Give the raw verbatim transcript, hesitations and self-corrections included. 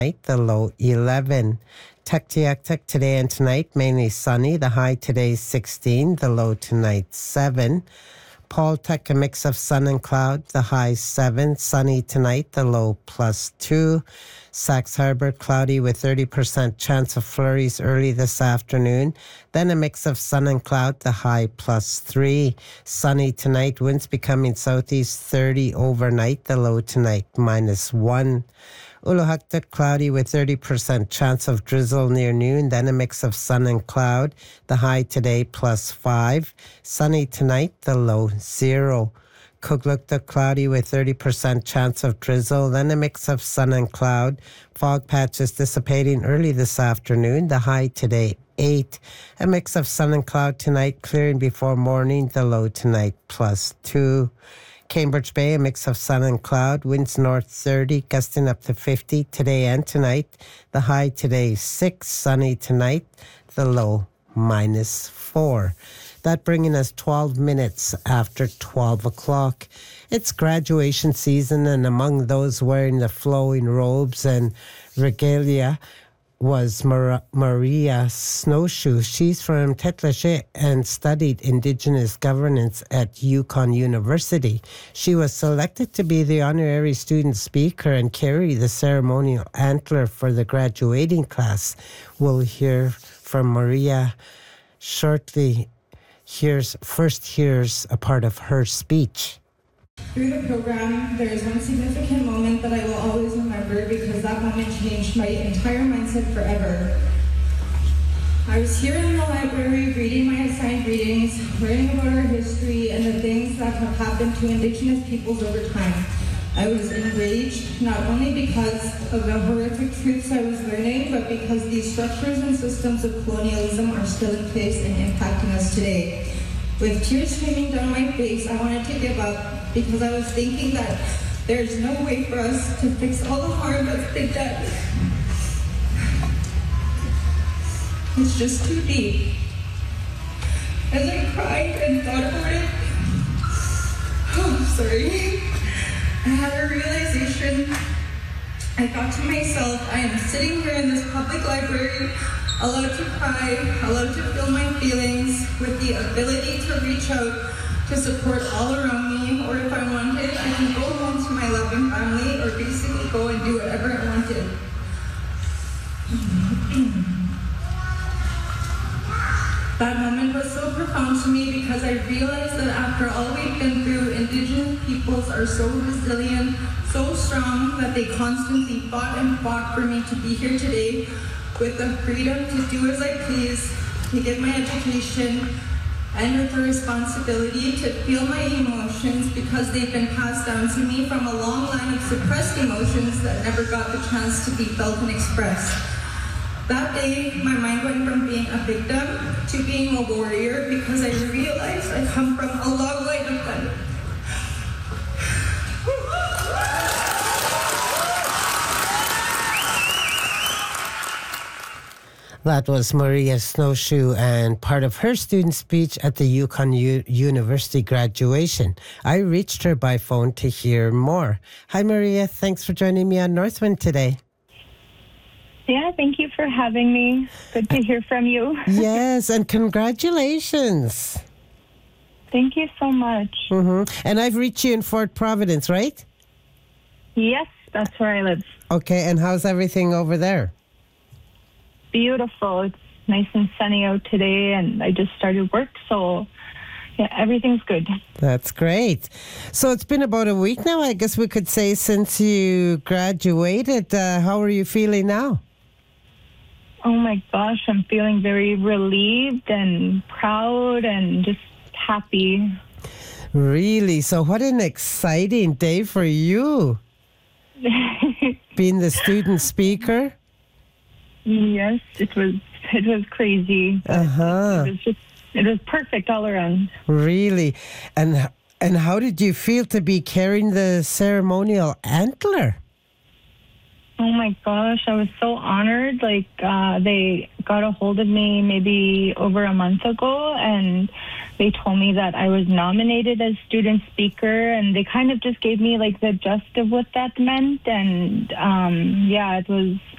the low eleven. Tuktoyaktuk today and tonight, mainly sunny. The high today sixteen, the low tonight seven. Paultuk, a mix of sun and cloud, the high seven. Sunny tonight, the low plus two. Sax Harbor, cloudy with thirty percent chance of flurries early this afternoon. Then a mix of sun and cloud, the high plus three. Sunny tonight, winds becoming southeast thirty overnight, the low tonight minus one. Uluhaktuk, cloudy with thirty percent chance of drizzle near noon, then a mix of sun and cloud. The high today plus five. Sunny tonight, the low zero. Kugluktuk, cloudy with thirty percent chance of drizzle, then a mix of sun and cloud. Fog patches dissipating early this afternoon. The high today eight. A mix of sun and cloud tonight, clearing before morning. The low tonight plus two. Cambridge Bay, a mix of sun and cloud, winds north thirty, gusting up to fifty today and tonight. The high today six, sunny tonight, the low minus four. That bringing us twelve minutes after twelve o'clock. It's graduation season, and among those wearing the flowing robes and regalia was Mar- Maria Snowshoe. She's from Tête-Léger and studied Indigenous governance at Yukon University. She was selected to be the honorary student speaker and carry the ceremonial antler for the graduating class. We'll hear from Maria shortly. Here's, first here's a part of her speech. Through the program, there is one significant moment that I will always remember because that moment changed my entire mindset forever. I was here in the library reading my assigned readings, learning about our history and the things that have happened to Indigenous peoples over time. I was enraged, not only because of the horrific truths I was learning, but because these structures and systems of colonialism are still in place and impacting us today. With tears streaming down my face, I wanted to give up because I was thinking that there's no way for us to fix all the harm that's been done. It's just too deep. As I cried and thought about it, oh, sorry, I had a realization. I thought to myself, I am sitting here in this public library, allowed to cry, allowed to feel my feelings, with the ability to reach out to support all around me, or if I wanted, I can go home to my loving family, or basically go and do whatever I wanted. That moment was so profound to me because I realized that after all we've been through, Indigenous peoples are so resilient, so strong, that they constantly fought and fought for me to be here today with the freedom to do as I please, to get my education, and with the responsibility to feel my emotions because they've been passed down to me from a long line of suppressed emotions that never got the chance to be felt and expressed. That day, my mind went from being a victim to being a warrior because I realized I come from a long line of thunder. That was Maria Snowshoe and part of her student speech at the Yukon U- University graduation. I reached her by phone to hear more. Hi, Maria. Thanks for joining me on Northwind today. Yeah, thank you for having me. Good to hear from you. Yes, and congratulations. Thank you so much. Mm-hmm. And I've reached you in Fort Providence, right? Yes, that's where I live. Okay, and how's everything over there? Beautiful. It's nice and sunny out today, and I just started work, so yeah, everything's good. That's great. So it's been about a week now, I guess we could say, since you graduated. Uh, how are you feeling now? Oh my gosh, I'm feeling very relieved and proud and just happy. Really? So what an exciting day for you. Being the student speaker? Yes, it was it was crazy. Uh-huh. It was just it was perfect all around. Really? And and how did you feel to be carrying the ceremonial antler? Oh my gosh, I was so honored. Like, uh, they got a hold of me maybe over a month ago, and they told me that I was nominated as student speaker, and they kind of just gave me like the gist of what that meant. And um, yeah, it was